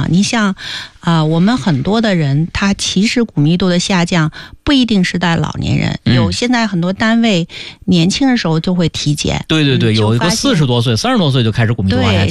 你像我们很多的人，他其实骨密度的下降不一定是在老年人，有现在很多单位年轻的时候就会体检。 对，有一个40多岁、30多岁就开始骨密度往下降。